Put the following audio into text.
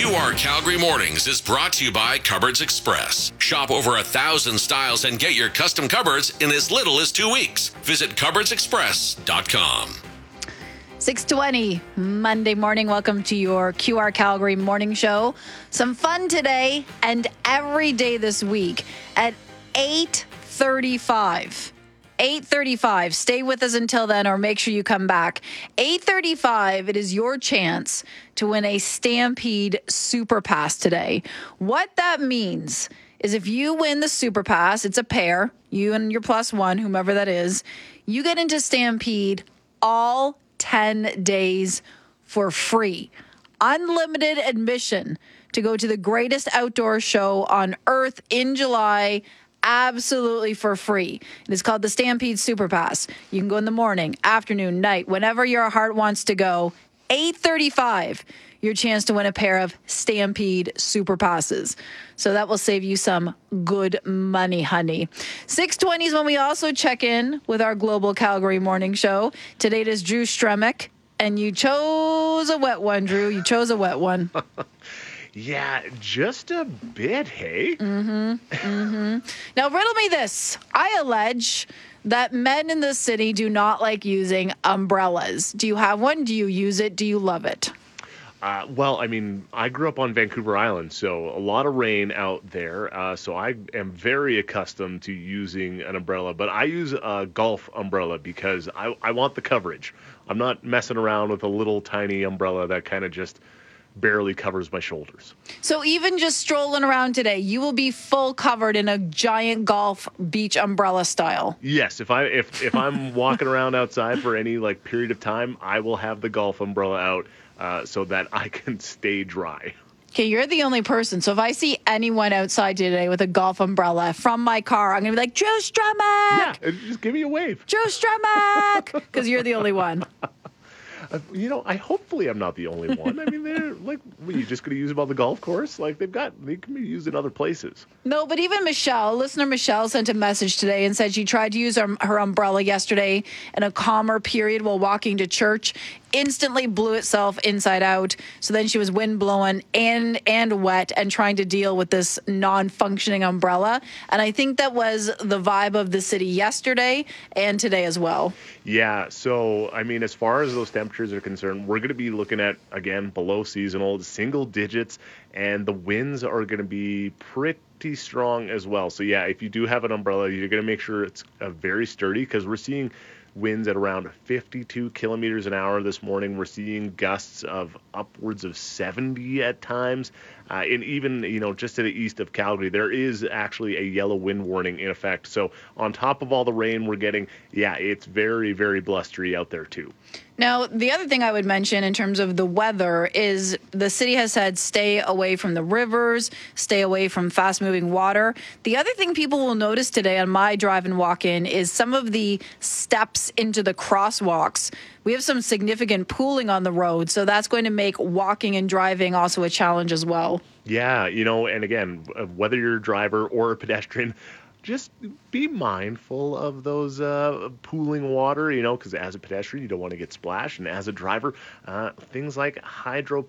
QR Calgary Mornings is brought to you by Cupboards Express. Shop over 1,000 styles and get your custom cupboards in as little as 2 weeks. Visit cupboardsexpress.com. 6:20 Monday morning. Welcome to your QR Calgary morning show. Some fun today and every day this week at 8:35. 8:35. Stay with us until then or make sure you come back. 8:35, it is your chance to win a Stampede Super Pass today. What that means is if you win the Super Pass, it's a pair, you and your plus one, whomever that is, you get into Stampede all 10 days for free. Unlimited admission to go to the greatest outdoor show on earth in July, absolutely for free. It is called the Stampede Super Pass. You can go in the morning, afternoon, night, whenever your heart wants to go. 8:35, your chance to win a pair of Stampede Super Passes. So that will save you some good money, honey. 6:20 is when we also check in with our Global Calgary Morning Show. Today it is Drew Stremick, and you chose a wet one, Drew. You chose a wet one. Yeah, just a bit, hey? Now, riddle me this. I allege that men in the city do not like using umbrellas. Do you have one? Do you use it? Do you love it? Well, I mean, I grew up on Vancouver Island, so a lot of rain out there. So I am very accustomed to using an umbrella, but I use a golf umbrella because I want the coverage. I'm not messing around with a little tiny umbrella that kind of just barely covers my shoulders. So even just strolling around today, you will be full covered in a giant golf beach umbrella style. Yes, if I'm walking around outside for any like period of time, I will have the golf umbrella out so that I can stay dry. Okay, you're the only person. So if I see anyone outside today with a golf umbrella from my car, I'm going to be like, Joe Stremick! Yeah, just give me a wave. Joe Stremick! Because you're the only one. Hopefully I'm not the only one. I mean, they're like, what, you just going to use them on the golf course? Like they can be used in other places. No, but even listener Michelle sent a message today and said she tried to use her umbrella yesterday in a calmer period while walking to church. Instantly blew itself inside out. So then she was wind blowing and wet and trying to deal with this non-functioning umbrella. And I think that was the vibe of the city yesterday and today as well. Yeah. So, I mean, as far as those temperatures are concerned, we're going to be looking at, again, below seasonal, single digits, and the winds are going to be pretty strong as well. So, yeah, if you do have an umbrella, you're going to make sure it's very sturdy because we're seeing winds at around 52 kilometers an hour this morning. We're seeing gusts of upwards of 70 at times. And even, just to the east of Calgary, there is actually a yellow wind warning in effect. So on top of all the rain we're getting, it's very, very blustery out there too. Now, the other thing I would mention in terms of the weather is the city has said stay away from the rivers, stay away from fast-moving water. The other thing people will notice today on my drive and walk-in is some of the steps into the crosswalks. We have some significant pooling on the road, so that's going to make walking and driving also a challenge as well. Yeah, and again, whether you're a driver or a pedestrian, just be mindful of those pooling water, because as a pedestrian, you don't want to get splashed. And as a driver, things like hydro